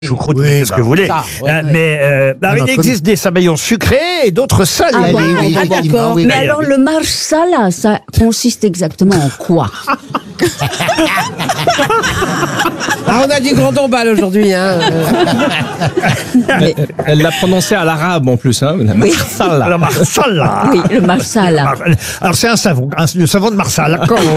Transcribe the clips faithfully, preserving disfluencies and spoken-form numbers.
choucroute, Oui, ce bah, que vous voulez. ça, ouais, Euh, ouais. mais euh, bah, il notre- existe des sabayons sucrés et d'autres salés. Ah, oui, bon, oui, ah, oui, d'accord. effectivement, oui, Mais oui. alors, le marsala, ça consiste exactement en quoi? Ah, on a du grand tombal aujourd'hui, hein. Mais- Elle l'a prononcé à l'arabe en plus, hein. La Oui. marsala. Alors, Marsala. Oui, le marsala. Alors c'est un savon, un- le savon de Marsala.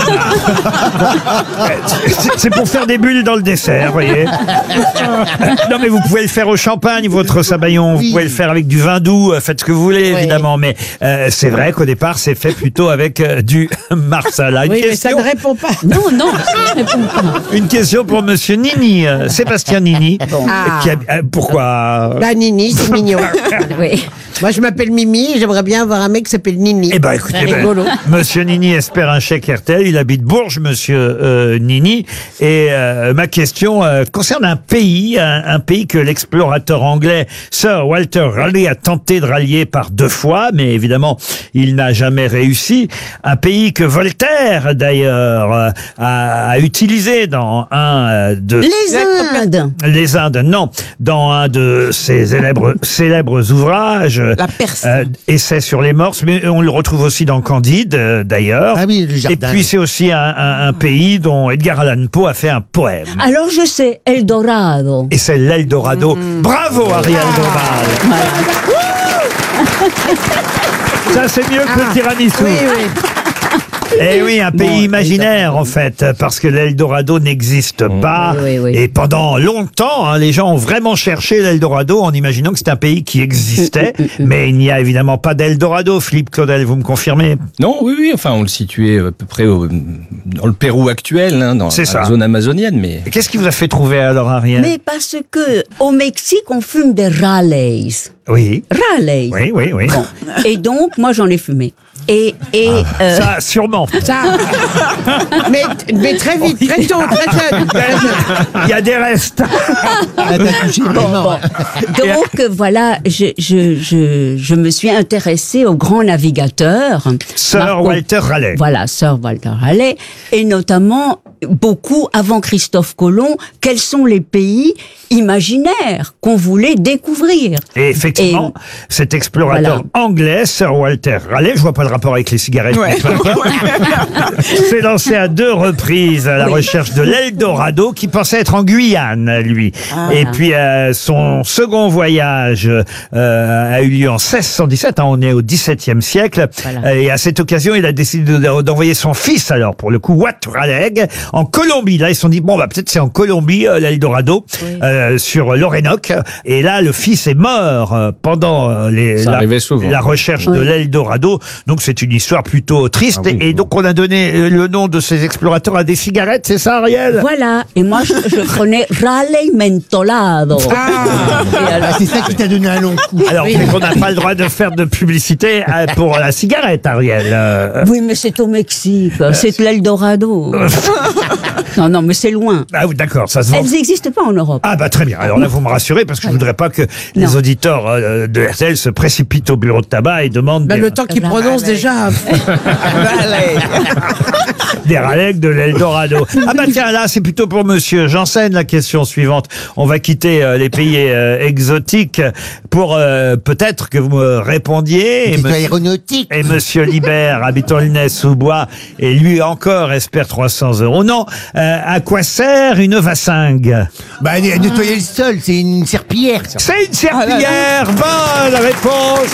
C'est- C'est pour faire des bulles dans le dessert, vous voyez. Non mais vous pouvez le faire au champagne, votre sabayon. Vous Oui. pouvez le faire avec du vin doux. euh, Faites ce que vous voulez, évidemment. Mais euh, c'est vrai qu'au départ, c'est fait plutôt avec euh, du Marsala. Une, Oui, mais ça question, ne répond pas. Non, non, ça ne répond pas. une question pour Monsieur Nini, euh, Sébastien Nini. Ah. Qui a- euh, pourquoi Bah, Nini, c'est mignon. Oui. Moi, je m'appelle Mimi et j'aimerais bien avoir un mec qui s'appelle Nini. Eh ben, écoutez, C'est ben, rigolo. Monsieur Nini espère un chèque R T L. Il habite Bourges, Monsieur euh, Nini. Et euh, ma question euh, concerne un pays, un, un pays que l'explorateur anglais Sir Walter Raleigh a tenté de rallier par deux fois, mais évidemment, il n'a jamais réussi. Un pays que Voltaire, d'ailleurs, euh, a, a utilisé dans un euh, de Les Indes. les Indes, non, dans un de ses célèbres, célèbres ouvrages, La Perse. euh, Essai sur les morses, mais on le retrouve aussi dans Candide, euh, d'ailleurs. Ah oui, le Et jardin. puis c'est aussi un, un- un pays dont Edgar Allan Poe a fait un poème. Alors, je sais, Eldorado. Et c'est l'Eldorado. Bravo, Ariel Dombal. Ça, c'est mieux que le tiramisu. Oui, oui. Eh oui, un pays imaginaire en fait, parce que l'Eldorado n'existe pas. Oui, oui, oui. Et pendant longtemps, hein, les gens ont vraiment cherché l'Eldorado en imaginant que c'était un pays qui existait. Mais il n'y a évidemment pas d'Eldorado. Philippe Claudel, vous me confirmez? Non, oui, oui, enfin, on le situait à peu près au- dans le Pérou actuel, hein, dans, C'est dans ça. la zone amazonienne, mais... Et qu'est-ce qui vous a fait trouver alors, Ariel? Mais parce que au Mexique, on fume des Raleigh. Oui, Raleigh. oui, oui, oui. Bon. Et donc, moi, j'en ai fumé. Et, et euh, Ça, sûrement. Ça. mais, mais très vite, très tôt, très jeune. très jeune. Il y a des restes. Ah, t'as touché vraiment, hein. donc, euh, voilà, je, je, je, je me suis intéressée aux grands navigateurs. Sir Marco- Walter Raleigh. Voilà, Sir Walter Raleigh. Et notamment, beaucoup avant Christophe Colomb, quels sont les pays imaginaires qu'on voulait découvrir. Et effectivement, Et- cet explorateur Voilà. anglais, Sir Walter Raleigh, je vois pas le rapport avec les cigarettes, mais peu importe, s'est lancé à deux reprises à la Oui. recherche de l'Eldorado, qui pensait être en Guyane, lui. Ah. Et puis euh, son second voyage euh, a eu lieu en seize cent dix-sept, hein, on est au dix-septième siècle, Voilà. Euh, et à cette occasion, il a décidé de- d'envoyer son fils, alors pour le coup, Wat Raleigh, en Colombie. Là, ils se sont dit, bon, bah peut-être c'est en Colombie, euh, l'Eldorado, Oui. euh, sur l'Orénoque. Et là, le fils est mort euh, pendant euh, les, Ça la, arrivait souvent. la recherche de Oui. l'Eldorado. Donc c'est une histoire plutôt triste. Ah oui, et oui. donc on a donné euh, le nom de ces explorateurs à des cigarettes, c'est ça, Ariel? Voilà. Et moi, je, je prenais Raleigh Mentolado. Et Ah, alors, c'est ça qui t'a donné un long coup. Alors Oui. on n'a pas le droit de faire de publicité euh, pour la cigarette, Ariel. Euh, oui, mais c'est au Mexique. C'est l'Eldorado. non, non, mais c'est loin. ah oui, d'accord, ça se vend. Elles n'existent pas en Europe. Ah bah très bien. Alors là, vous me rassurez parce que je voudrais pas que les Non. auditeurs euh, de R T L se précipitent au bureau de tabac et demandent Ben, des, le temps qu'il Raleigh. prononce déjà. des Raleigh de l'Eldorado. Ah bah tiens, là, c'est plutôt pour Monsieur Janssen la question suivante. On va quitter euh, les pays euh, exotiques pour euh, peut-être que vous me répondiez. Et, C'est me- aéronautique. et Monsieur Libert, habitant Aulnay-sous-Bois, et lui encore espère trois cents euros. Non, euh, à quoi sert une vassingue? Bah, né- nettoyer le sol, c'est une serpillière. C'est une serpillière. Bonne réponse.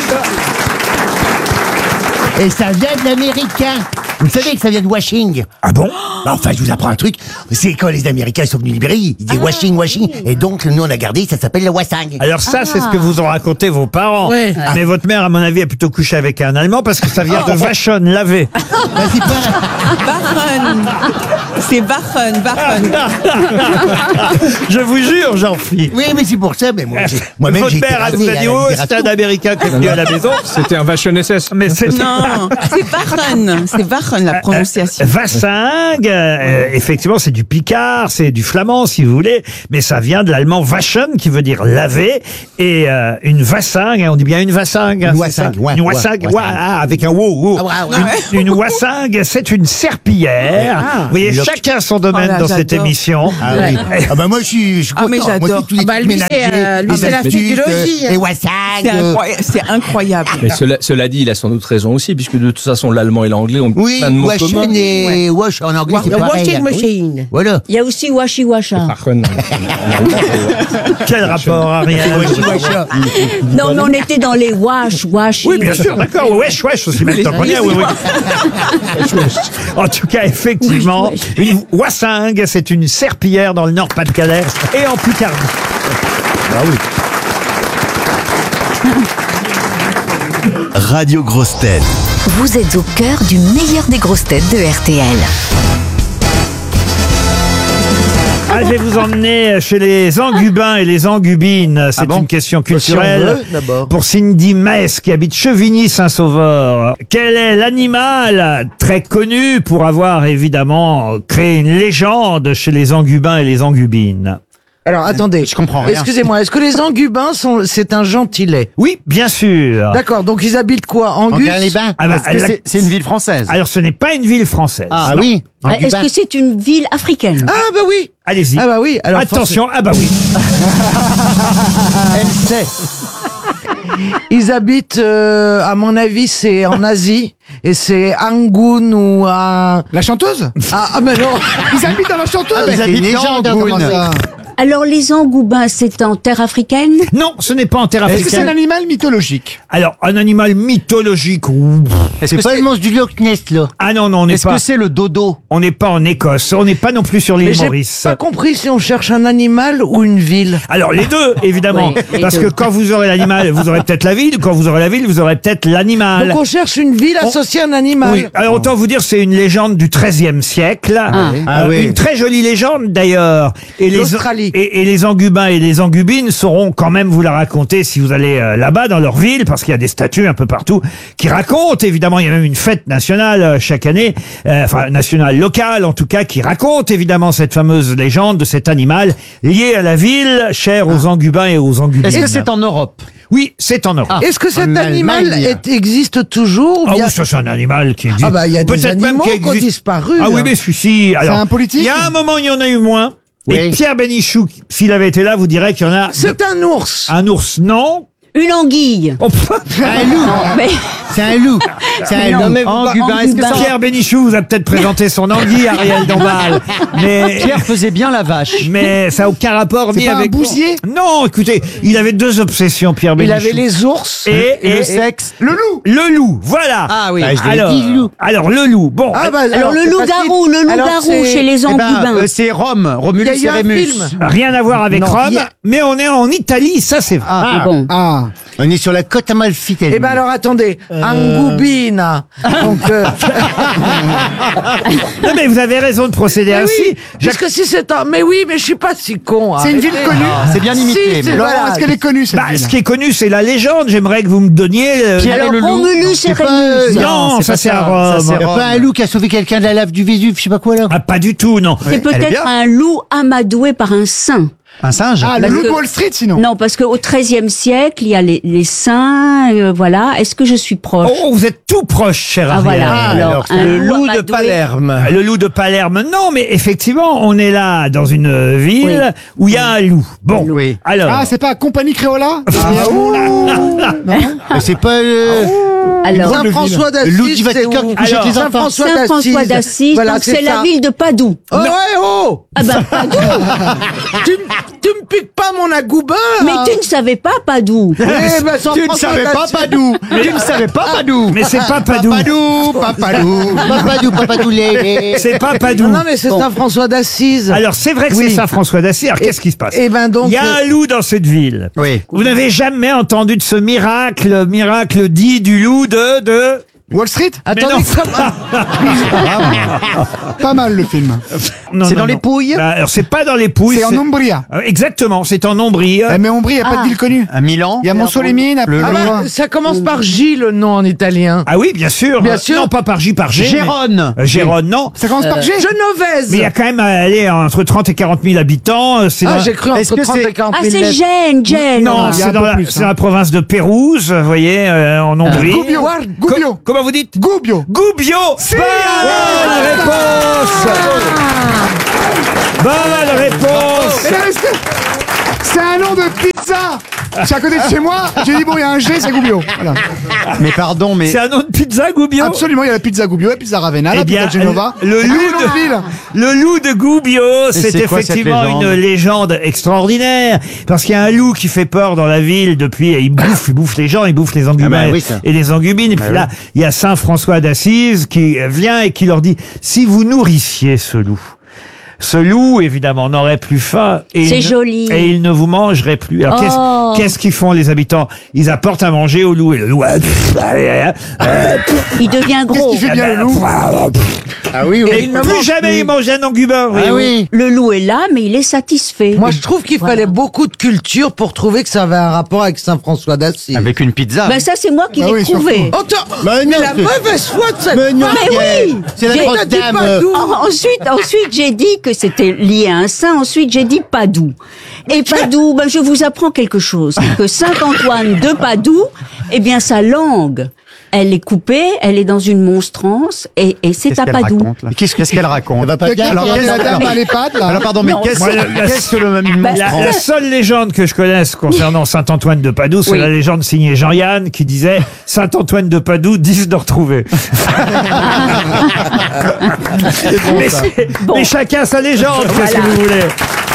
Et ça vient de l'américain. Vous savez que ça vient de washing. Ah bon? Bah, enfin, je vous apprends un truc. C'est quand les Américains sont venus libérer, ils disaient washing, washing. Et donc, nous, on a gardé, ça s'appelle la wassing. Alors ça, c'est ce que vous ont raconté vos parents. Ouais. Mais votre mère, à mon avis, a plutôt couché avec un Allemand parce que ça vient de Vachon, laver. Bah, c'est pas... Bachen. C'est Bachen, Bachen. Je vous jure, Jean-Philippe. Oui, mais c'est pour ça, mais moi, j'ai- moi-même, Votre j'ai été mère, elle rasé vous a à dit, la oh, libération. c'est un Américain qui est venu à la maison. C'était un Vachon S S. Mais c'est Non. non, c'est Wachen. C'est Wachen, la prononciation. Wassingue, euh, effectivement, c'est du picard, c'est du flamand, si vous voulez, mais ça vient de l'allemand waschen, qui veut dire laver, et euh, une wassingue, on dit bien une wassingue. Une c'est wassingue, ça ouais, Une ouais, wassingue, wassingue. ouais, ah, avec un wow, wow. Ah, ouais, ouais. Une, une wassingue, c'est une serpillière. Vous voyez, Le- chacun son domaine Oh là, dans cette j'adore. émission. Ah oui. Ah bah moi je suis, je suis Ah, mais content. Moi, j'adore. c'est tous les Ah bah, trucs lui, ménagers, c'est, euh, lui, les c'est la astuces, psychologie, euh, hein. les wassags, C'est euh, incroyable. C'est incroyable. Mais cela, cela dit, il a sans doute raison aussi, puisque de toute façon, l'allemand et l'anglais ont Oui, plein de mots waschen communs. et wash en anglais c'est Le pareil. washing hein. machine. Voilà. Il y a aussi Washi Washa. Wachen. Quel rapport, Ariel? Non, mais on était dans les wash, washi. Oui, bien sûr, d'accord. Wesh, wesh, aussi maintenant qu'on y est, oui, oui. En tout cas, effectivement, Wesh, une wassingue, c'est une serpillière dans le Nord-Pas-de-Calais et en Picardie. Ah oui. Radio Grosses Têtes. Vous êtes au cœur du meilleur des grosses têtes de R T L. Ah, je vais vous emmener chez les Angubins et les Angubines. C'est Ah bon une question Si on culturelle. veut, d'abord. Pour Cindy Metz, qui habite Chevigny-Saint-Sauveur. Quel est l'animal très connu pour avoir évidemment créé une légende chez les Angubins et les Angubines? Alors, attendez. Je comprends rien. Excusez-moi, est-ce que les Angubins sont, c'est un gentilé? Oui, bien sûr. D'accord, donc ils habitent quoi? Angus? les bains. Ah bah, Est-ce que la- c'est- c'est une ville française? Alors, ce n'est pas une ville française. Ah Non. oui. Euh, Est-ce que c'est une ville africaine? Ah bah oui. Allez-y. Ah bah oui. Alors Attention, ah bah oui. Elle sait. Ils habitent, euh, à mon avis, c'est en Asie. Et c'est Angoun ou à... La chanteuse? Ah, ah mais non. Ils habitent dans la chanteuse? Ah bah, c'est une légende, hein, comment ça? Alors, les Angoubins, c'est en terre africaine? Non, ce n'est pas en terre Est-ce que c'est un africaine. animal mythologique? Alors, un animal mythologique. ou- Est-ce C'est que pas c'est le monstre du Loch Ness, là. Ah non, non, on n'est est-ce pas. que c'est le dodo? On n'est pas en Écosse. On n'est pas non plus sur Mais l'île j'ai Maurice. pas compris si on cherche un animal ou une ville. Alors les deux, évidemment, Oui, les parce deux. que quand vous aurez l'animal, vous aurez peut-être la ville. Quand vous aurez la ville, vous aurez peut-être l'animal. Donc on cherche une ville On- associée à un animal. Oui. Alors autant vous dire, c'est une légende du treizième siècle. Ah. Ah oui. Une très jolie légende d'ailleurs. Et les L'Australie. et, et les Angubins et les Angubines sauront quand même vous la raconter si vous allez euh, là-bas dans leur ville, parce qu'il y a des statues un peu partout qui racontent. Évidemment, il y a même une fête nationale euh, chaque année, euh, enfin nationale locale en tout cas, qui raconte évidemment cette fameuse légende de cet animal lié à la ville, cher aux Angubins et aux Angubines. Est-ce que c'est en Europe? Oui, c'est en Europe. Est-ce que cet en animal Allemagne. est- existe toujours ou Ah bien... oui, ça c'est un animal qui existe. Ah bah, il y a des Peut-être même animaux qui qui ont existe- disparu, Ah oui, hein. mais celui-ci. Alors, un politique? Il y a un moment, il y en a eu moins. Et Oui. Pierre Bénichou, s'il avait été là, vous dirait qu'il y en a. C'est un ours. Un ours, non. Une anguille? Oh, pff. Un loup. Mais C'est un loup. C'est un Non, loup. mais vous- Angubin, est-ce que ça... Pierre Bénichou vous a peut-être présenté son anguille, Ariel Dombal. Mais, Pierre faisait bien la vache. mais ça n'a aucun rapport ni pas un avec. bousier? Non, écoutez, il avait deux obsessions, Pierre Il Bénichou. avait les ours. Et, Et et- le sexe. Le loup. le loup, voilà. Ah oui. Ah, je l'ai alors, dit, le loup. alors, le loup. Bon. Ah bah, alors, le c'est loup-garou, facile. le Alors, loup-garou c'est- chez les Eh ben, Angubins. euh, c'est Rome, Il y Romulus a eu et un Rémus. film. Rien à voir avec Non, Rome, il y a- mais on est en Italie, ça c'est vrai. Ah, bon. Ah. On est sur la côte amalfitaine. Eh ben alors attendez, Angoubine. Donc, euh, Non mais vous avez raison de procéder mais ainsi. oui, parce que si c'est un, mais oui, mais je suis pas si con. C'est une ville arrêtez. connue. C'est bien imité. Si, c'est- mais- voilà. Laurent, est-ce qu'elle est connue cette Bah, ville? ce qui est connu, c'est la légende. J'aimerais que vous me donniez. euh, Pierre et Alors, le loup. Romulus et pas, Rémus. euh, Non, c'est ça pas c'est ça, à ça, Rome. c'est Y a Rome. pas un loup qui a sauvé quelqu'un de la lave du Vésuve, je sais pas quoi là. Ah, pas du tout, non. C'est Elle est peut-être bien. un loup amadoué par un saint. Un singe? Ah, le Parce loup que- de Wall Street, sinon. Non, parce qu'au treizième siècle, il y a les, les saints, euh, voilà. Est-ce que je suis proche? Oh, vous êtes tout proche, cher Ah, Ariel. voilà. Ah, Alors, alors, un Le loup de amadoué. Palerme. Le loup de Palerme, non, mais effectivement, on est là dans une euh, ville où il y a un loup. Bon, Oui. alors. Ah, c'est pas Compagnie Créola? Mais c'est pas le... Alors, Saint François Le loup du d'Assise, c'est Vatican où qui couche avec les Saint enfants. François Saint François d'Assise. d'Assise, Voilà, donc c'est la ça. ville de Padoue. Oh ouais, oh Ah ben, Padoue. tu, me- tu me piques pas mon agoubin Mais tu ne savais pas Padoue. Eh ben, Saint Tu ne François savais pas d'Assise. Padou. Tu ne savais pas Padou. Mais c'est pas Padoue. Papadou, papadou, papadou, papadou, les... C'est pas Padoue. Non, non, mais c'est Saint François d'Assise. Alors, c'est vrai que Oui. c'est Saint François d'Assise. Alors, qu'est-ce qui se passe? Eh ben donc, Il y a euh, un loup dans cette ville. Oui. Vous n'avez jamais entendu de ce miracle, miracle dit du loup de, de, Wall Street? Attendez, non. comment- Pas mal le film. Non, C'est non, dans les non. Pouilles Bah, alors, c'est pas dans les Pouilles. C'est en Umbria. Euh, Exactement, c'est en Ombrie. Eh, mais Umbrie, il n'y a pas de ville connue. À Milan. Il y a Monceau-les-Mines, après. Ah bah, ça commence par J, le nom en italien. Ah oui, bien sûr. Bien Euh, sûr. Non, pas par J, par G. Gérone. mais- Euh, Gérone, non. Ça commence par G. Genovèse. Mais il y a quand même euh, allez, entre trente et quarante mille habitants. euh, C'est Ah, dans- j'ai cru Est-ce entre que trente c'est- et quarante Ah, mille c'est lettres. Gênes, Gênes. Non, il y a c'est un dans, peu la- plus, c'est hein. dans la province de Pérouse, vous voyez, euh, en Ombrie. Gubbio. Guarda, Gubbio. Co- comment vous dites Gubbio. Gubbio. Bonne réponse. Bonne réponse. Mais non, mais c'est- C'est un nom de pizza. C'est à côté de chez moi. J'ai dit, bon, il y a un G, c'est Gubbio. Voilà. Mais pardon, mais C'est un nom de pizza, Gubbio. Absolument, il y a la pizza Gubbio, la pizza Ravenna, la Eh bien, pizza Genova. le C'est loup un nom de- ville. Le loup de Gubbio, c'est c'est quoi cette effectivement légende une légende extraordinaire. Parce qu'il y a un loup qui fait peur dans la ville depuis, il bouffe, il bouffe les gens, il bouffe les engubins Ah bah oui, ça. et les engubines. Et puis là, il y a Saint François d'Assise qui vient et qui leur dit, si vous nourrissiez ce loup, ce loup, évidemment, n'aurait plus faim. et C'est il ne- joli. Et il ne vous mangerait plus. Alors, Oh. qu'est-ce, qu'est-ce qu'ils font, les habitants? Ils apportent à manger au loup. Et le loup, euh, Il devient Qu'est-ce gros. qui fait bien le loup? ah oui, oui. et plus jamais il mange un engubin. Ah voyez-vous. oui. Le loup est là, mais il est satisfait. Moi, je trouve qu'il Voilà. fallait beaucoup de culture pour trouver que ça avait un rapport avec Saint-François d'Assise. Avec une pizza. Ben ça, c'est moi qui Ah l'ai oui, trouvé. Oh, t'as- Mais mais non, la c'est- mauvaise foi de cette Mais non, Mais oui. c'est la J'ai- grosse t'as dit dame. pas euh, d'où. En- Ensuite, ensuite j'ai dit que c'était lié à un saint. Ensuite, j'ai dit Padoue. Et Padoue, ben, je vous apprends quelque chose. Que Saint-Antoine de Padoue, eh bien, sa langue, elle est coupée, elle est dans une monstrance, et, et c'est Qu'est-ce à qu'elle Padoue. raconte, là Qu'est-ce qu'est-ce qu'elle raconte va pas bien. Alors, qu'est-ce- la dame à l'EHPAD, là. alors, pardon, mais Non, qu'est-ce moi, la- la- qu'est-ce que le une Bah, La, monstrance la seule légende que je connaisse concernant Saint-Antoine de Padoue, c'est Oui. la légende signée Jean-Yann qui disait Saint-Antoine de Padoue, dix de retrouver. mais, c'est- Bon. mais chacun sa légende, qu'est-ce que Voilà. vous voulez?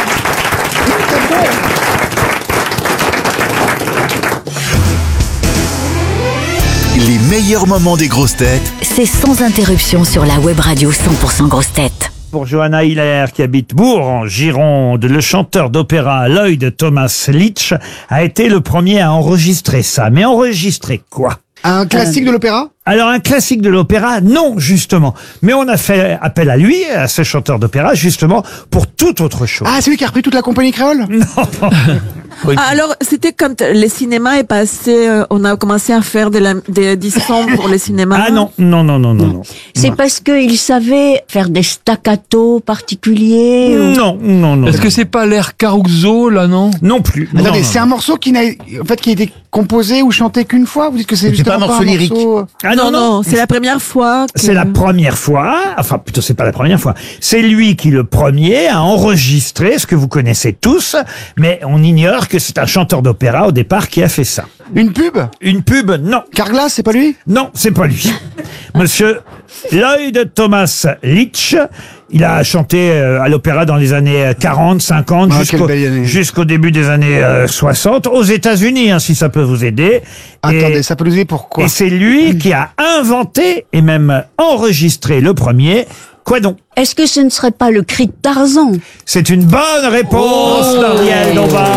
Les meilleurs moments des grosses têtes C'est sans interruption sur la web radio cent pour cent grosses têtes. Pour Johanna Hiller, qui habite Bourg, en Gironde, le chanteur d'opéra Lloyd Thomas Leach a été le premier à enregistrer ça. Mais enregistrer quoi? Un classique de l'opéra? Alors, un classique de l'opéra, non, justement. Mais on a fait appel à lui, à ce chanteur d'opéra, justement, pour toute autre chose. Ah, c'est lui qui a repris toute la compagnie créole? Ah, alors, c'était quand le cinéma est passé, euh, on a commencé à faire de la, des, des sons pour le cinéma. Ah non, non, non, non, non, non. C'est parce qu'il savait faire des staccatos particuliers. ou- Non, non, non. Est-ce que c'est pas l'air Caruso, là, non? Non plus. Non, Attendez, non, c'est non. un morceau qui n'a, en fait, qui a été composé ou chanté qu'une fois? Vous dites que c'est C'est justement pas un morceau lyrique. morceau- Ah non, non, c'est la première fois. que- C'est la première fois, enfin plutôt c'est pas la première fois, c'est lui qui le premier a enregistré ce que vous connaissez tous, mais on ignore que c'est un chanteur d'opéra au départ qui a fait ça. Une pub? Une pub, non. Carglass, c'est pas lui? Non, c'est pas lui. Monsieur Lloyd Thomas Leach, il a chanté euh, à l'opéra dans les années quarante, cinquante, Ah, jusqu'au, quelle belle année. jusqu'au début des années euh, soixante, aux États-Unis, hein, si ça peut vous aider. Attendez, Et- ça peut nous aider pourquoi? Et c'est lui qui a inventé et même enregistré le premier. Quoi donc? Est-ce que ce ne serait pas le cri de Tarzan? C'est une bonne réponse d'Ariel Dombal.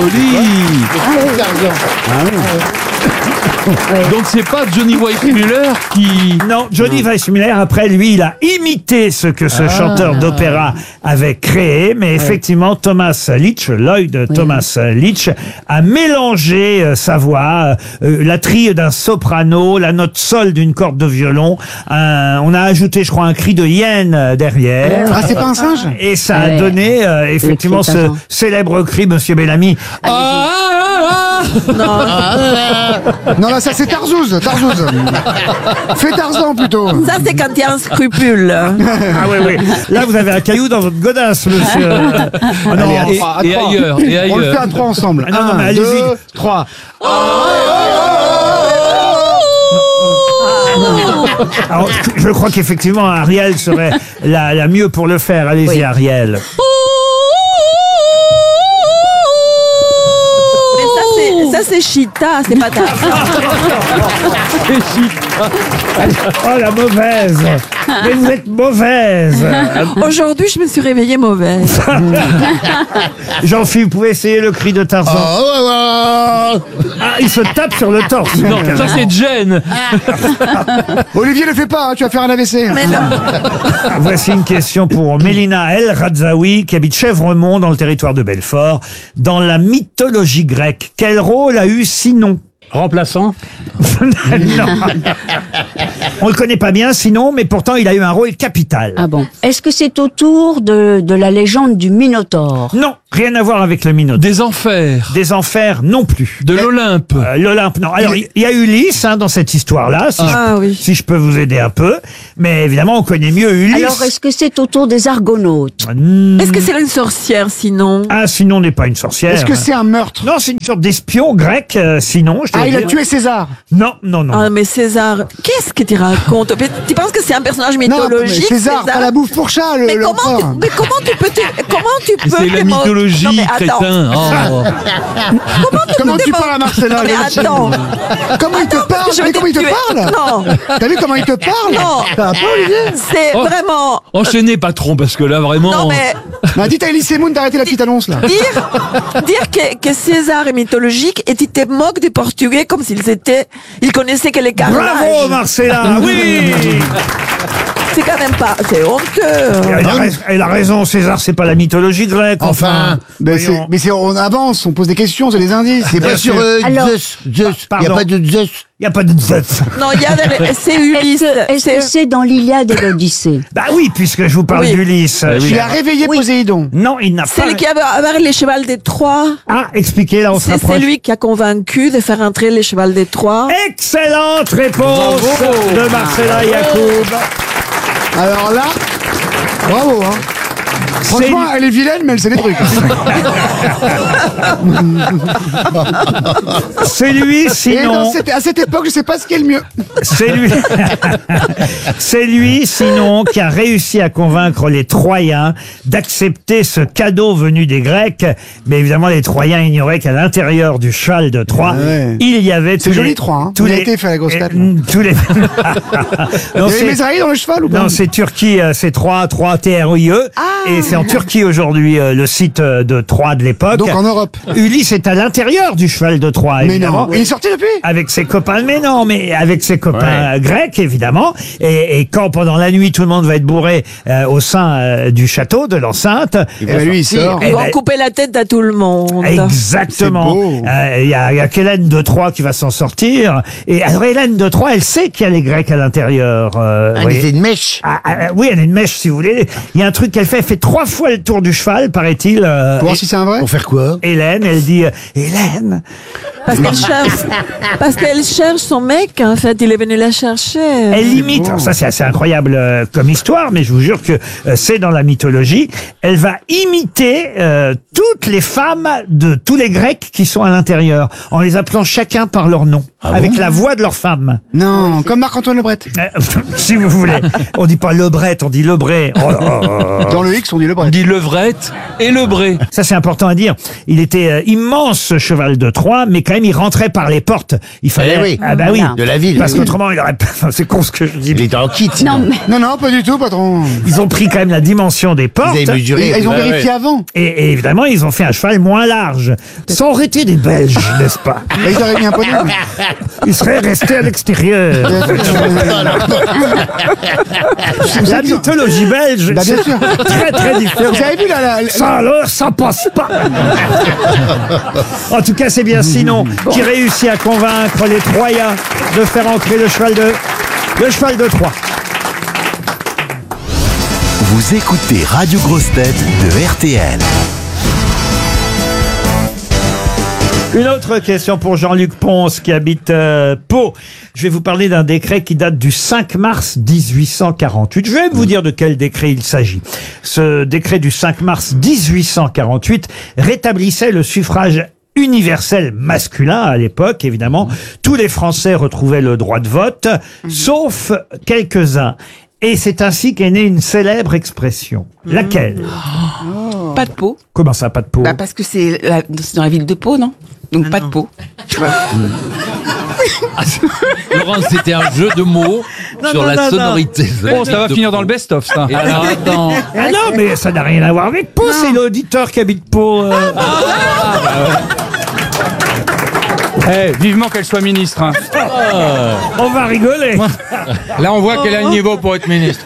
Donc c'est pas Johnny Weissmuller qui... Non, Johnny Weissmuller, après lui, il a imité ce que ce chanteur d'opéra avait créé, mais effectivement, Thomas Leach, Lloyd Thomas Leach, a mélangé euh, sa voix, euh, la trille d'un soprano, la note sol d'une corde de violon, un- on a ajouté, je crois, un cri de hyène euh, derrière. Ah, c'est pas un singe? Et ça a Ouais. donné euh, effectivement cri de ce Tarzan. célèbre cri, Monsieur Bellamy. Non, là, ça, c'est Tarzouz, Tarzouz. Fais Tarzan, plutôt. Ça, c'est quand il y a un scrupule. Ah oui, oui. Là, vous avez un caillou dans votre godasse, monsieur. Ah non, Allez, à et- trois, à et trois. ailleurs, et On le fait ailleurs. à trois ensemble. Ah non, non, mais Un, allez-y. deux, trois. Alors, je crois qu'effectivement, Ariel serait la, la mieux pour le faire. Allez-y, Oui. Ariel. Mais ça, c'est, ça, c'est Chita, c'est pas ta. Oh, la mauvaise. Mais vous êtes mauvaise. Aujourd'hui, je me suis réveillée mauvaise. Jean-Philippe, vous pouvez essayer le cri de Tarzan. Oh, ouais, ouais. Ah, il se tape sur le torse. Non, ça c'est Jen. Olivier, le fais pas, hein, tu vas faire un A V C. Mais non. Voici une question pour Mélina El Radzaoui, qui habite Chèvremont, dans le territoire de Belfort. Dans la mythologie grecque, quel rôle a eu Sinon? Remplaçant. Non. On le connaît pas bien, Sinon, mais pourtant il a eu un rôle capital. Ah bon. Est-ce que c'est autour de, de la légende du Minotaure? Non, rien à voir avec le Minotaure. Des enfers. Des enfers non plus. De l'Olympe. Euh, L'Olympe, non. Alors, il y a Ulysse hein, dans cette histoire-là, si, Ah je, oui. si je peux vous aider un peu. Mais évidemment, on connaît mieux Ulysse. Alors, est-ce que c'est autour des Argonautes? Hmm. Est-ce que c'est une sorcière sinon? Ah, Sinon n'est pas une sorcière. Est-ce que c'est un meurtre? Non, c'est une sorte d'espion grec, euh, Sinon. Je dois Ah, il a dire. tué César. Non, non, non. Ah mais César, qu'est-ce que tu racontes? Tu penses que c'est un personnage Non, mais mythologique? César, pas la bouffe pour chat, le Mais comment, tu, l'empereur. mais comment tu peux te, comment tu peux C'est la te mo- mythologie, Non, mais attends. crétin. Oh. Comment tu, Comment peux tu te mo- parles à Marcella, Non, mais Valentine? attends. Comment il te parle? je vais Mais comment il te te tuer. parle? Non. T'as vu comment il te parle? Non. T'as un peu, Olivier? C'est Oh. vraiment. Enchaînez, patron, parce que là, vraiment... Non mais Bah, dites à Elise Moon d'arrêter la petite annonce, là. dire, dire que, que César est mythologique et tu te moques des Portugais comme s'ils étaient, ils connaissaient que les carrelages. Bravo, Marcella. Oui. C'est quand même pas, c'est honteux. Elle a, rais- elle a raison, César, c'est pas la mythologie grecque. Enfin. Mais c'est, mais c'est, on avance, on pose des questions, c'est des indices. C'est pas sur euh, Alors- Zeus. Zeus. Il n'y Pardon. a pas de Zeus. Il n'y a pas de Zeus. Non, il y a des- c'est Ulysse. Est-ce que est-ce que c'est- c'est dans l'Iliade et l'Odyssée? Bah oui, puisque je vous parle Oui. d'Ulysse. Il a réveillé Oui. Poséidon. Non, il n'a pas... C'est lui qui avait avec les chevals des Troie. Ah, expliquez, là, on se C'est rapproche. c'est lui qui a convaincu de faire entrer les chevals des Troie. Excellente réponse de Marcella Yacoub. Alors là, bravo, hein. Franchement, elle est vilaine, mais elle sait des trucs. C'est lui, Et dans sinon... cette, à cette époque, je sais pas ce qui est le mieux. C'est lui. C'est lui, sinon, qui a réussi à convaincre les Troyens d'accepter ce cadeau venu des Grecs. Mais évidemment, les Troyens ignoraient qu'à l'intérieur du cheval de Troie, Ah ouais. il y avait C'est tous joli, les... Troyes, hein. tous Il a les- été fait à la grosse tête, là. euh, Tous les... Il y Non, avait c'est- Mésaïe dans le cheval ou pas? Non, c'est Turquie, euh, c'est Troyes, Troyes, T R I E. Et c'est en Turquie aujourd'hui, euh, le site euh, de Troyes de l'époque. Donc en Europe. Ulysse est à l'intérieur du cheval de Troie, Mais évidemment. non. Il est sorti depuis? Avec ses copains, mais non, mais avec ses copains euh, grecs, évidemment. Et, et quand pendant la nuit, tout le monde va être bourré euh, au sein euh, du château, de l'enceinte. Et ben lui, il sort. Ils Eh vont ben- couper la tête à tout le monde. Exactement. C'est beau. Euh, Il y a, il y a qu'Hélène de Troie qui va s'en sortir. Et alors Hélène de Troie, elle sait qu'il y a les Grecs à l'intérieur. euh, Ah, vous mais voyez. c'est une mèche. Ah, ah, oui, elle a une mèche, si vous voulez. Il y a un truc qu'elle fait. Elle fait trois fois le tour du cheval, paraît-il. euh, Pour voir si c'est un vrai? Pour faire quoi? Hélène, elle dit euh, Hélène. Parce qu'elle cherche, parce qu'elle cherche son mec, en fait, il est venu la chercher. Elle imite, alors ça c'est assez incroyable euh, comme histoire, mais je vous jure que euh, c'est dans la mythologie. Elle va imiter euh, toutes les femmes de tous les Grecs qui sont à l'intérieur, en les appelant chacun par leur nom, avec la voix de leur femme. Non, comme Marc-Antoine Lebret. Euh, si vous voulez. On dit pas Lebret, on dit Lebré. Oh, oh, oh, oh. Dans le X, on dit On Lebret. dit levrette et lebré. Ça c'est important à dire. Il était euh, immense ce cheval de Troie, mais quand même il rentrait par les portes. Il fallait. Eh oui. Ah bah oui. De la ville. Parce Oui. qu'autrement il aurait pas. C'est con ce que je dis. Il est en kit. Non, mais Non, non, pas du tout, patron. Ils ont pris quand même la dimension des portes. Ils avaient mesuré. Ils, ils ont Ouais, vérifié avant. Et, et évidemment, ils ont fait un cheval moins large. Ça aurait été des Belges, n'est-ce pas? Et ils auraient mis un poney. Ils seraient restés à l'extérieur. La mythologie belge, Bah, bien c'est sûr. très très différent. Vous avez vu là, la, la- Ça alors, ça passe pas. En tout cas, c'est bien Sinon qui réussit à convaincre les Troyens de faire entrer le cheval de, le cheval de Troie. Vous écoutez Radio Grosse Tête de R T L. Une autre question pour Jean-Luc Ponce qui habite euh, Pau. Je vais vous parler d'un décret qui date du cinq mars dix-huit cent quarante-huit. Je vais même vous dire de quel décret il s'agit. Ce décret du cinq mars dix-huit cent quarante-huit rétablissait le suffrage universel masculin à l'époque, évidemment. Tous les Français retrouvaient le droit de vote, sauf quelques-uns. Et c'est ainsi qu'est née une célèbre expression. Laquelle? Pas de peau. Comment ça, pas de peau? Bah parce que c'est la- c'est dans la ville de Pau, non? Donc pas de peau. Laurent, c'était un jeu de mots Non, sur non, la non, sonorité. Bon, ça va finir dans le best-of, ça. Et alors, attends. Ah non, mais ça n'a rien à voir avec Pau, c'est l'auditeur qui habite Pau. euh. Eh, vivement qu'elle soit ministre. Hein. On va rigoler. Là, on voit qu'elle a le niveau pour être ministre.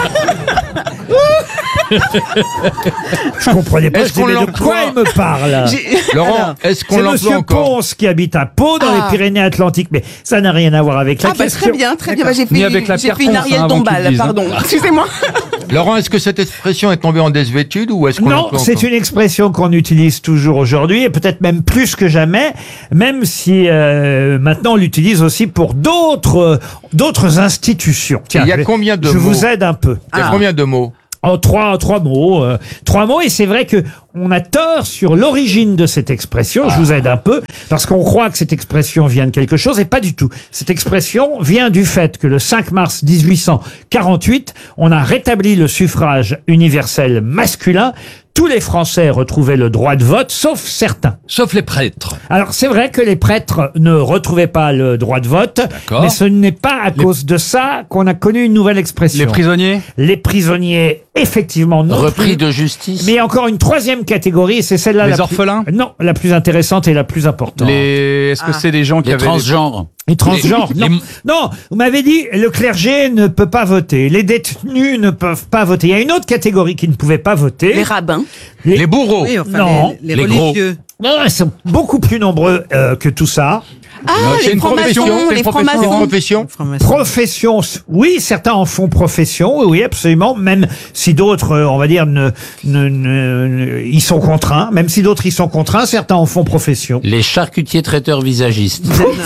Je comprenais pas, Est-ce je disais, qu'on mais de l'emploie quoi il me parle? Laurent, est-ce qu'on C'est l'emploie Monsieur encore? Ponce qui habite à Pau, dans Ah. les Pyrénées-Atlantiques, mais ça n'a rien à voir avec la Ah bah question. très bien, très bien. Bah, j'ai Ni fait, avec la j'ai Pierre fait une Ponce, Ariel hein, avant que tu le Dombal, dises, hein. pardon. Excusez-moi. Laurent, est-ce que cette expression est tombée en désuétude ou est-ce qu'on Non, l'emploie c'est encore? une expression qu'on utilise toujours aujourd'hui, et peut-être même plus que jamais, même si euh, maintenant on l'utilise aussi pour d'autres euh, d'autres institutions. Tiens, Il y a je vais- combien de Je mots vous aide un peu. Il y a combien de mots? En trois, trois mots, euh, trois mots, et c'est vrai que on a tort sur l'origine de cette expression. Je vous aide un peu parce qu'on croit que cette expression vient de quelque chose, et pas du tout. Cette expression vient du fait que le cinq mars mille huit cent quarante-huit, on a rétabli le suffrage universel masculin. Tous les Français retrouvaient le droit de vote, sauf certains. Sauf les prêtres. Alors c'est vrai que les prêtres ne retrouvaient pas le droit de vote, D'accord. mais ce n'est pas à cause de ça qu'on a connu une nouvelle expression. Les prisonniers. Les prisonniers, effectivement, non Repris plus. de justice. Mais il y a encore une troisième catégorie, et c'est celle-là Les la orphelins. plus... Non, la plus intéressante et la plus importante. Les... Est-ce que c'est des gens qui Les avaient... transgenres. Les transgenres, Les- non. les- Non, vous m'avez dit, le clergé ne peut pas voter, les détenus ne peuvent pas voter. Il y a une autre catégorie qui ne pouvait pas voter. Les rabbins. Les, Les bourreaux. Oui, enfin, Non. les, les Les gros. religieux. Non, ils sont beaucoup plus nombreux euh, que tout ça. Ah, c'est les une profession, francs-maçons, c'est les une profession. Une francs-maçons. profession. Franc-maçon. Profession, oui, certains en font profession, oui, absolument, même si d'autres, euh, on va dire, ne, ne, ne, ne- ils sont contraints, même si d'autres y sont contraints, certains en font profession. Les charcutiers traiteurs visagistes.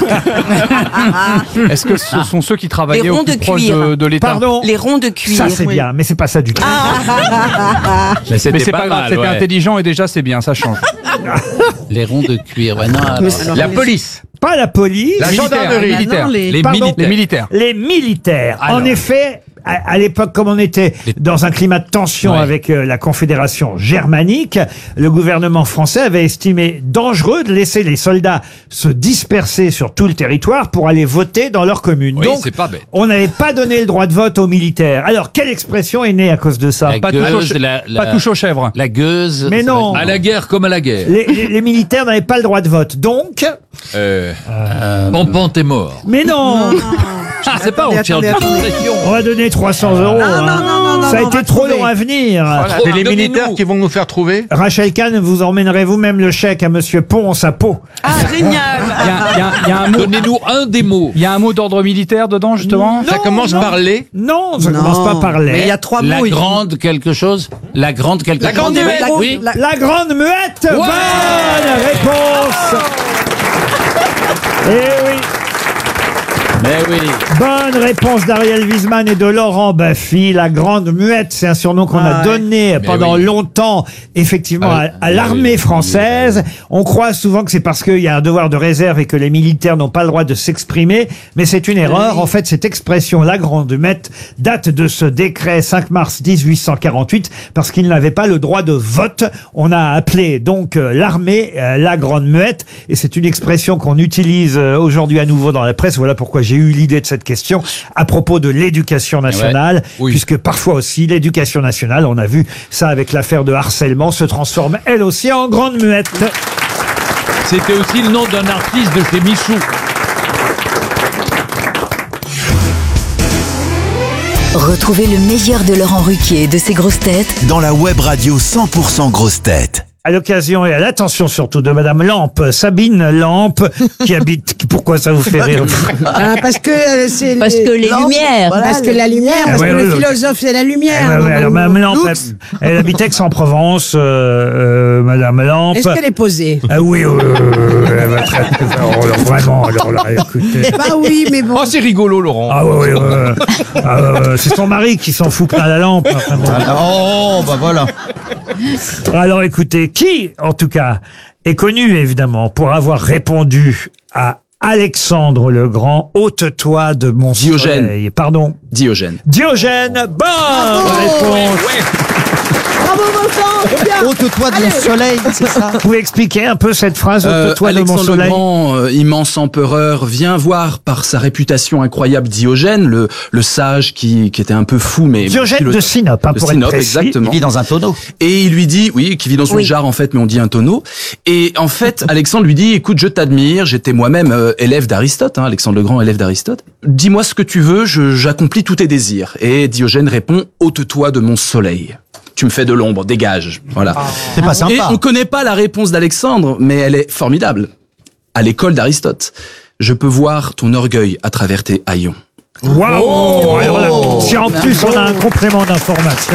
Est-ce que ce sont ceux qui travaillaient Les au ronds plus de proche cuir. de, de l'État? Pardon? Les ronds de cuir. Ça, c'est Oui. bien, mais c'est pas ça du tout. Mais c'était Mais c'est pas, pas grave, mal, c'était ouais. intelligent et déjà c'est bien, ça change. Les ronds de cuir. Ouais, non, alors- La police. Pas la police. La gendarmerie. Militaires. non, les- Les Pardon militaires. Les militaires. Les militaires. Alors. En effet, à, à l'époque, comme on était dans un climat de tension Ouais. avec euh, la Confédération germanique, le gouvernement français avait estimé dangereux de laisser les soldats se disperser sur tout le territoire pour aller voter dans leur commune. Oui, Donc, c'est pas bête. on n'avait pas donné le droit de vote aux militaires. Alors, quelle expression est née à cause de ça? La Pas touche aux gueuse, che- la, la- Pas touche aux chèvres. la gueuse. Mais non. À la guerre comme à la guerre. les, les- les militaires n'avaient pas le droit de vote. Donc, Euh, Pompon, t'es mort. mais non, Je sais pas, on Attendez, tient de attendez, toute pression. on va donner trois cents euros. Non, hein. non, non, non, Ça a non, on été va trop trouver. long à venir. C'est les Donnez-nous. militaires qui vont nous faire trouver. Rachel Kahn, vous emmènerez vous-même le chèque à Monsieur Ponce à Pau. Ah, génial. Il y a, il y a- il y a un mot. Donnez-nous un des mots. Il y a un mot d'ordre militaire dedans, justement. Ça commence par les. Non, ça Non. commence pas par les. Mais il y a trois La mots. il- grande quelque chose. La grande quelque La chose. grande muette. La- Oui. la- La grande muette. Bonne réponse. Eh oui. Mais oui. Bonne réponse d'Ariel Wiesman et de Laurent Baffy. La grande muette, c'est un surnom qu'on Ah a ouais. donné Mais pendant oui. longtemps, effectivement, Ah, à, à oui, l'armée oui, française. On croit souvent que c'est parce qu'il y a un devoir de réserve et que les militaires n'ont pas le droit de s'exprimer, mais c'est une erreur. En fait, cette expression, la grande muette, date de ce décret cinq mars mille huit cent quarante-huit, parce qu'ils n'avaient pas le droit de vote. On a appelé donc euh, l'armée euh, la grande muette, et c'est une expression qu'on utilise euh, aujourd'hui à nouveau dans la presse. Voilà pourquoi j'ai eu l'idée de cette question à propos de l'éducation nationale, Ouais. Oui. puisque parfois aussi l'éducation nationale, on a vu ça avec l'affaire de harcèlement, se transforme elle aussi en grande muette. C'était aussi le nom d'un artiste de chez Michou. Retrouvez le meilleur de Laurent Ruquier et de ses grosses têtes Dans la web radio cent pour cent grosses têtes. À l'occasion et à l'attention surtout de Madame Lampe, Sabine Lampe, qui habite... Pourquoi ça vous fait rire? Ah, parce que euh, c'est Parce que les lampes, lumières. voilà, parce que la lumière, Ah parce ouais, que ouais, le ouais. philosophe c'est la Eh lumière. ben, ouais, alors, Madame Lampe, Lux. elle, elle habite Aix-en-Provence, euh, euh, Madame Lampe. Est-ce qu'elle est posée? Ah oui, euh, elle va très, très, alors, alors, vraiment, alors là, écoutez. Bah oui, mais bon. Oh, c'est rigolo, Laurent. Ah oui, oui, ouais. Ah, ouais, c'est son mari qui s'en fout plein la lampe. Enfin, bon. Oh, bah voilà. Alors écoutez, qui, en tout cas, est connu évidemment pour avoir répondu à Alexandre le Grand, ôte-toi de mon Diogène. soleil. Pardon. Diogène. Diogène, bonne réponse. Bravo, Vincent. Bien. Ôte-toi de mon soleil, c'est ça. Vous pouvez expliquer un peu cette phrase, Euh, ôte-toi de mon Alexandre le soleil? Grand, euh, immense empereur, vient voir par sa réputation incroyable Diogène, le, le sage qui, qui était un peu fou, mais... Diogène philosophe- de Sinope, hein, de pour être Sinope, précis. exactement. Il vit dans un tonneau. Et il lui dit, oui, qui vit dans son Oui. jarre en fait, mais on dit un tonneau. Et en fait, Alexandre lui dit, écoute, je t'admire, j'étais moi-même euh, élève d'Aristote, hein, Alexandre le Grand, élève d'Aristote. Dis-moi ce que tu veux, je, j'accomplis tous tes désirs. Et Diogène répond, ôte-toi de mon soleil. Tu me fais de l'ombre, dégage. Voilà. C'est pas Et sympa. on connaît pas la réponse d'Alexandre, mais elle est formidable. À l'école d'Aristote, je peux voir ton orgueil à travers tes haillons. Waouh! Alors là, si en plus on a un complément d'information.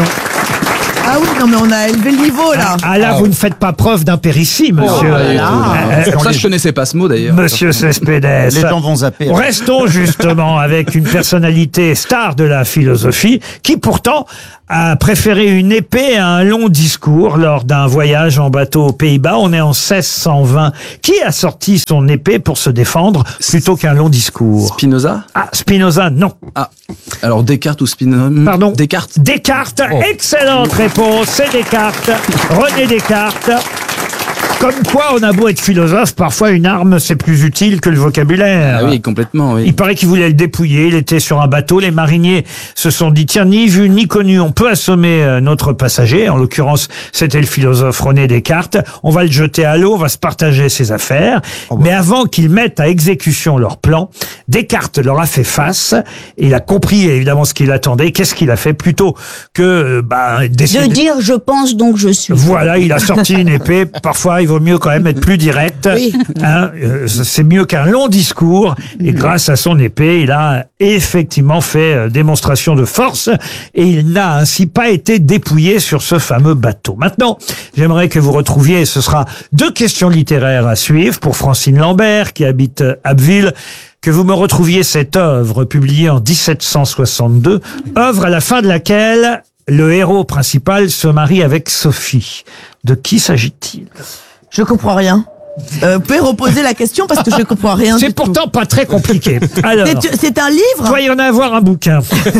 Ah oui, non mais on a élevé le niveau là. Ah là, vous ne faites pas preuve d'impéritie, monsieur. Ah, Euh, euh, C'est pour ça que je connaissais pas ce mot d'ailleurs. Monsieur Cespedes. Les gens vont zapper. Restons justement avec une personnalité star de la philosophie qui pourtant a préféré une épée à un long discours lors d'un voyage en bateau aux Pays-Bas. On est en seize cent vingt. Qui a sorti son épée pour se défendre plutôt qu'un long discours? Spinoza? Ah, Spinoza, non. Ah, alors Descartes ou Spinoza? Pardon. Descartes. Descartes, excellente réponse, c'est Descartes, René Descartes. Comme quoi, on a beau être philosophe, parfois une arme c'est plus utile que le vocabulaire. Ah oui, complètement, oui. Il paraît qu'il voulait le dépouiller, il était sur un bateau, les mariniers se sont dit, tiens, ni vu ni connu, on peut assommer euh, notre passager, en l'occurrence c'était le philosophe René Descartes, on va le jeter à l'eau, on va se partager ses affaires, mais avant qu'ils mettent à exécution leur plan, Descartes leur a fait face, et il a compris évidemment ce qu'il attendait, qu'est-ce qu'il a fait, plutôt que euh, bah, d'essayer De dire je pense donc je suis. voilà, il a sorti une épée. Parfois, il vaut mieux quand même être plus direct. Oui. Hein, euh, c'est mieux qu'un long discours. Et grâce à son épée, il a effectivement fait euh, démonstration de force. Et il n'a ainsi pas été dépouillé sur ce fameux bateau. Maintenant, j'aimerais que vous retrouviez, ce sera deux questions littéraires à suivre pour Francine Lambert, qui habite euh, Abbeville, que vous me retrouviez cette œuvre publiée en dix-sept cent soixante-deux, œuvre à la fin de laquelle le héros principal se marie avec Sophie. De qui s'agit-il? Je comprends rien. Euh, vous pouvez reposer la question parce que je comprends rien. C'est du pourtant tout. pas très compliqué. Alors, C'est- C'est un livre. il doit y en avoir un bouquin.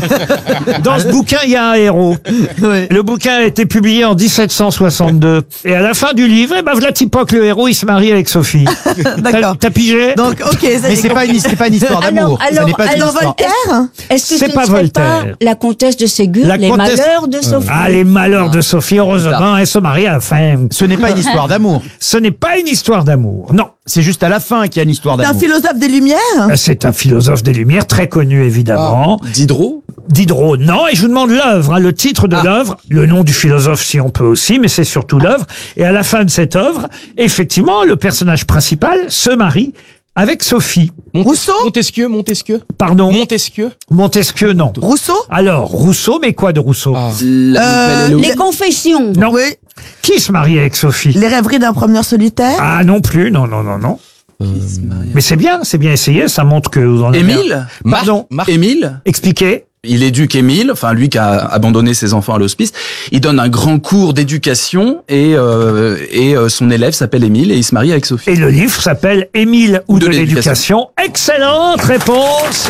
Dans ce bouquin, il y a un héros. Oui. Le bouquin a été publié en dix-sept cent soixante-deux. Et à la fin du livre, eh ben, voilà pas que le héros, il se marie avec Sophie. D'accord. T'as- T'as pigé? Donc ok. ça, Mais j'ai c'est pas une, c'est pas une histoire d'amour. Alors, Ça alors, n'est pas une alors, histoire. Voltaire. Est-ce que C'est ce pas ne serait Voltaire. pas la comtesse de Ségur, La les comtesse- malheurs de Sophie? Ah, les malheurs de Sophie, heureusement, elle se marie à la fin. Ce n'est pas une histoire d'amour. Ce n'est pas une histoire d'amour. Non. C'est juste à la fin qu'il y a une histoire C'est un d'amour. philosophe des Lumières. C'est un philosophe des Lumières, très connu évidemment. Diderot? Diderot, non, et je vous demande l'œuvre, hein, le titre de l'œuvre, le nom du philosophe si on peut aussi, mais c'est surtout l'œuvre. Et à la fin de cette œuvre, effectivement, le personnage principal se marie avec Sophie. Rousseau. Montesquieu, Montesquieu. Pardon, Montesquieu. Montesquieu, non. Rousseau. Alors, Rousseau, mais quoi de Rousseau? Ah. La Euh, Nouvelle Les confessions. Non. Oui. Qui se marie avec Sophie? Les rêveries d'un promeneur solitaire. Ah non plus, non, non, non, non. Mais c'est bien, c'est bien essayé, ça montre que vous en avez... Émile? Pardon, Émile? expliquez. Il éduque Émile, enfin lui qui a abandonné ses enfants à l'hospice. Il donne un grand cours d'éducation et, euh, et euh, son élève s'appelle Émile et il se marie avec Sophie. Et le livre s'appelle Émile ou, Ou de, de l'éducation. Excellente réponse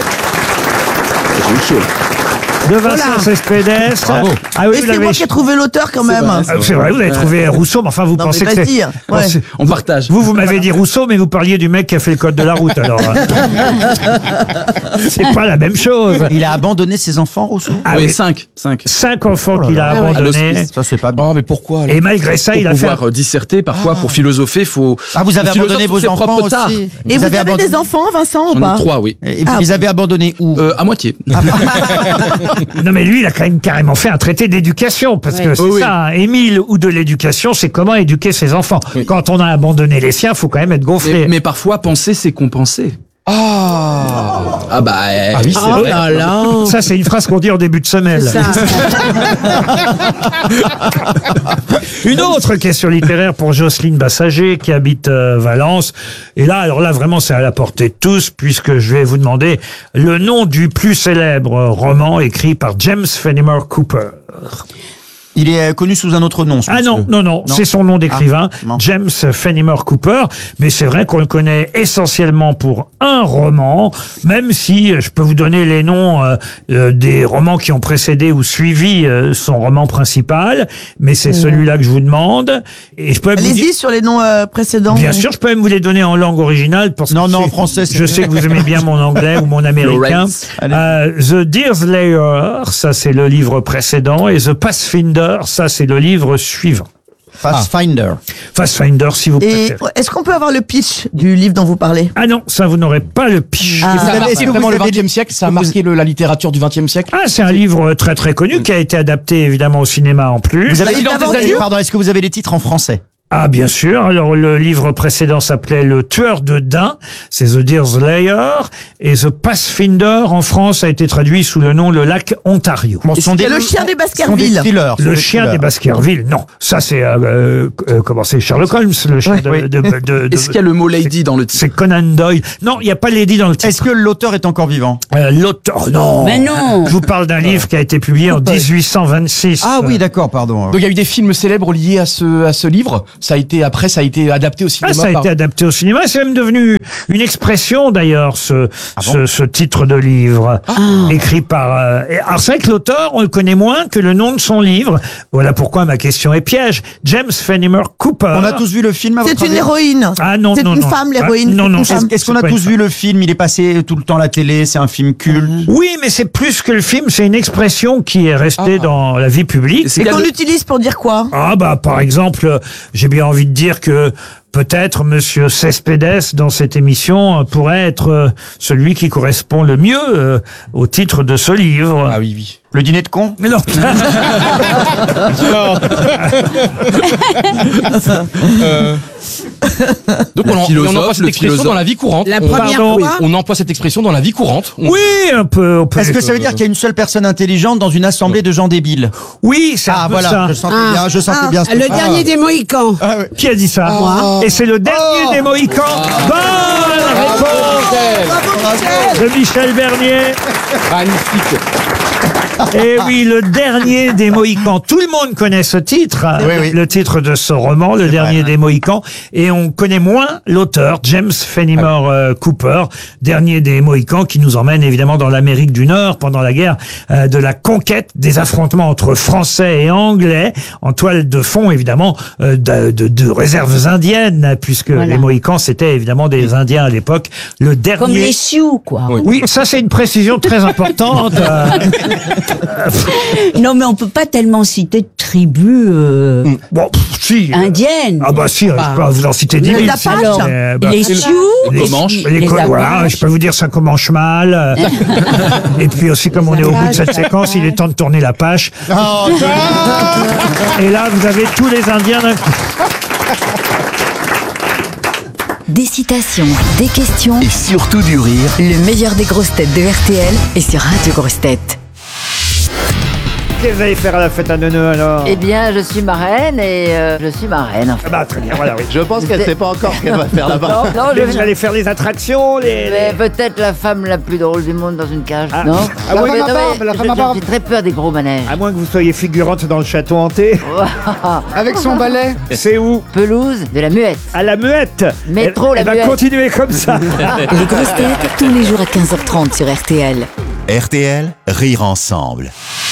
J'ai eu chaud. de Vincent Cespedes. Bravo. Ah oui, Et vous c'est l'avez... moi qui ai trouvé l'auteur quand même. vrai, Ah, c'est vrai, vous avez trouvé Rousseau, mais enfin vous Non, pensez mais que c'est... vas-y, ouais. pensez- On partage. Vous, vous m'avez dit Rousseau, mais vous parliez du mec qui a fait le code de la route, alors. C'est pas la même chose. Il a abandonné ses enfants, Rousseau. Ah oui, oui. cinq. cinq. Cinq enfants qu'il a À abandonnés. l'hospice. Ça, c'est pas bien. Oh, mais pourquoi alors Et malgré ça, Pour il a fait... pouvoir euh, disserter, parfois pour philosopher, faut. Ah, vous avez un philosophe abandonné sur vos ses enfants propres tares. aussi. Et vous, avez abandonné- des enfants, Vincent, ou J'en pas? ai trois, oui. Et Ah. vous les avez abandonnés où Euh, à moitié. Non mais lui, il a quand même carrément fait un traité d'éducation, parce que c'est Oui, oui. ça, hein, Émile ou de l'éducation, c'est comment éduquer ses enfants. Oui. Quand on a abandonné les siens, faut quand même être gonflé. Mais, mais parfois, penser, c'est compenser. Ah. Ah bah. Ah oui, c'est Oh vrai. là là. Ça, c'est une phrase qu'on dit en début de semelle. Ça. Une autre question littéraire pour Jocelyne Bassager, qui habite euh, Valence. Et là, alors là, vraiment, c'est à la portée de tous, puisque je vais vous demander le nom du plus célèbre roman écrit par James Fenimore Cooper. Il est euh, connu sous un autre nom. ce Ah non, monsieur. non, non, c'est son nom d'écrivain, Ah, non. James Fenimore Cooper, mais c'est vrai qu'on le connaît essentiellement pour un roman, même si euh, je peux vous donner les noms euh, euh, des romans qui ont précédé ou suivi euh, son roman principal, mais c'est celui-là que je vous demande. Et je peux même vous dire- Allez-y sur les noms euh, précédents. Bien sûr, je peux même vous les donner en langue originale. Parce Non, que non, je en sais- français, c'est Je mieux. sais que vous aimez bien mon anglais ou mon américain. Lawrence. Euh, The Deerslayer, ça c'est le livre précédent, et The Pathfinder, ça c'est le livre suivant. Pathfinder. Pathfinder, si vous Et préférez. est-ce qu'on peut avoir le pitch du livre dont vous parlez? Ah non, ça vous n'aurez pas le pitch. Ah. Et ça Vous a avez- marqué est-ce que vraiment vous le avez- vingtième siècle, ça a marqué le- la littérature du vingtième siècle. Ah, c'est un livre très très connu qui a été adapté évidemment au cinéma en plus. Vous avez Silence des Est-ce- agneaux Pardon, est-ce que vous avez les titres en français? Ah, bien sûr. Alors, le livre précédent s'appelait Le Tueur de Daims, c'est The Deerslayer, et The Pathfinder, en France, a été traduit sous le nom Le Lac Ontario. Bon, ce sont des- Le chien des ce sont des Baskerville. thrillers. ce sont Le des chien thrillers. des Baskerville, non. Ça, c'est, euh, euh, euh, comment c'est, Sherlock Holmes, le chien de, oui. de, de, de- Est-ce qu'il y a le mot lady dans le titre? C'est Conan Doyle. Non, il n'y a pas Lady dans le titre. Est-ce que l'auteur est encore vivant? Euh, L'auteur, non. Mais non. Je vous parle d'un livre qui a été publié en dix-huit cent vingt-six. Ah oui, d'accord, pardon. Donc il y a eu des films célèbres liés à ce à ce livre. Ça a été après, ça a été adapté au cinéma. Ah, ça a par- été adapté au cinéma. C'est même devenu une expression, d'ailleurs, ce, ce, ce titre de livre, écrit par... Euh, et- alors, c'est vrai que l'auteur, on le connaît moins que le nom de son livre. Voilà pourquoi ma question est piège. James Fenimore Cooper. On a tous vu le film à votre C'est une avis héroïne. Ah non, C'est non, une non. femme, Ah, l'héroïne. non, c'est non, une c'est- femme. Est-ce qu'on c'est a pas tous une vu le film? Il est passé tout le temps à la télé, c'est un film culte. Oui, mais c'est plus que le film, c'est une expression qui est restée dans la vie publique. C'est Et quel- qu'on utilise pour dire quoi? Ah bah par exemple, euh, j'ai bien envie de dire que peut-être Monsieur Cespedes dans cette émission euh, pourrait être euh, celui qui correspond le mieux euh, au titre de ce livre. Ah oui, oui. Le dîner de con? Mais non. Donc Le on, en- philosophe, on emploie cette le expression philosophe. dans la vie courante. La on, première Pardon, fois on emploie cette expression dans la vie courante. On- Oui, un peu. on peut- Est-ce que ça veut dire qu'il y a une seule personne intelligente dans une assemblée de gens débiles? Oui, c'est Ah un peu voilà, ça. je sentais Ah. bien, je sentais Ah, bien. ce le truc. dernier des Mohicans. Ah, ouais. Qui a dit ça Moi. Et c'est le dernier des Mohicans. Bonne réponse de Michel Bernier. Magnifique. Et oui, le dernier des Mohicans. Tout le monde connaît ce titre, Oui, oui. le titre de ce roman, le dernier des Mohicans, et on connaît moins l'auteur, James Fenimore euh, Cooper, dernier des Mohicans, qui nous emmène évidemment dans l'Amérique du Nord pendant la guerre euh, de la conquête, des affrontements entre Français et Anglais, en toile de fond évidemment euh, de, de, de réserves indiennes, puisque Voilà. les Mohicans c'était évidemment des Indiens à l'époque. Le dernier. Comme les Sioux, quoi. Oui, ça c'est une précision très importante. euh, Non, mais on peut pas tellement citer de tribus euh, Bon, pff, si. euh, indiennes. Ah bah si, je peux vous en citer dix Les mille. Apaches. sinon, euh, bah, les les- Sioux, les- Comanches. les les co- voilà, Apaches. je peux vous dire ça commence mal. euh, Et puis aussi, comme on est au bout de cette séquence, il est temps de tourner la page. Oh, Et là, vous avez tous les Indiens d'un coup. Des citations, des questions. Et surtout du rire. Le meilleur des grosses têtes de R T L est sur Radio Grosses Têtes. Qu'est-ce que vous allez faire à la fête à Neuneu alors? Eh bien, je suis marraine et euh, je suis marraine. En fait. Ah bah très bien, voilà, oui. Je pense qu'elle C'est- sait pas encore ce qu'elle va faire là-bas. Non, non, Mais je vous allez faire les attractions, les... Mais peut-être la femme la plus drôle du monde dans une cage, Ah. non Ah Non, ouais, mais- la non, barbe, mais la je- femme à je- barbe. J'ai très peur des gros manèges. À moins que vous soyez figurante dans le château hanté. Avec son balai. C'est où? Pelouse de la Muette. À la Muette. Métro, Elle- la elle va Muette. continuer comme ça. Les grosses têtes tous les jours à quinze heures trente sur R T L. R T L, rire ensemble.